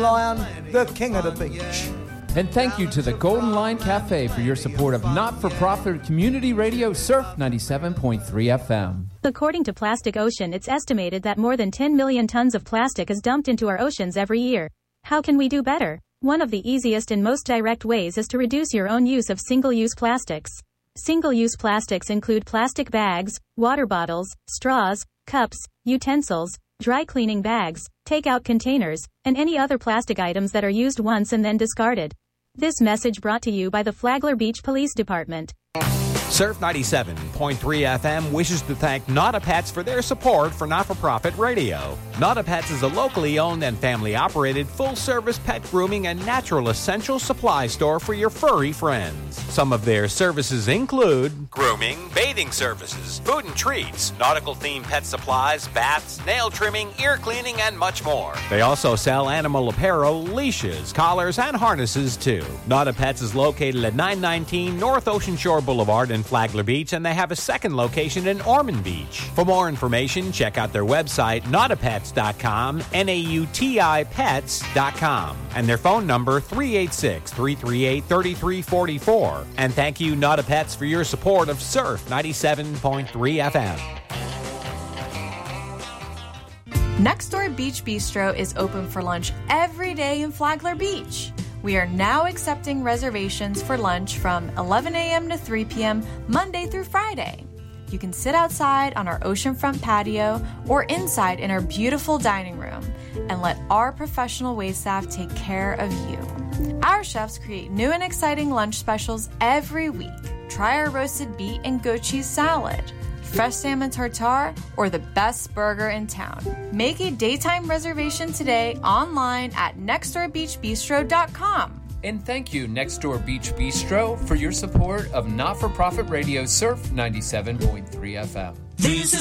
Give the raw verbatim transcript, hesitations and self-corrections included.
Lion, the king of the beach. And thank you to the Golden Lion Cafe for your support of not-for-profit community radio Surf ninety-seven point three F M. According to Plastic Ocean, it's estimated that more than ten million tons of plastic is dumped into our oceans every year. How can we do better? One of the easiest and most direct ways is to reduce your own use of single-use plastics. Single-use plastics include plastic bags, water bottles, straws, cups, utensils, dry cleaning bags, takeout containers, and any other plastic items that are used once and then discarded. This message brought to you by the Flagler Beach Police Department. Surf ninety-seven point three F M wishes to thank Not A Pets for their support for not-for-profit radio. Not A Pets is a locally owned and family-operated full-service pet grooming and natural essential supply store for your furry friends. Some of their services include grooming, bathing services, food and treats, nautical-themed pet supplies, baths, nail trimming, ear cleaning, and much more. They also sell animal apparel, leashes, collars, and harnesses, too. Not A Pets is located at nine nineteen North Ocean Shore Boulevard in Flagler Beach, and they have a second location in Ormond Beach. For more information, check out their website, nauti pets dot com, N A U T I pets dot com, and their phone number, three eight six, three three eight, three three four four. And thank you, Not A Pets, for your support of Surf ninety-seven point three F M. Next Door Beach Bistro is open for lunch every day in Flagler Beach. We are now accepting reservations for lunch from eleven a.m. to three p.m. Monday through Friday. You can sit outside on our oceanfront patio or inside in our beautiful dining room and let our professional waitstaff take care of you. Our chefs create new and exciting lunch specials every week. Try our roasted beet and goat cheese salad, fresh salmon tartare, or the best burger in town. Make a daytime reservation today online at next door beach bistro dot com. And thank you, Next Door Beach Bistro, for your support of not-for-profit radio Surf ninety-seven point three F M. This is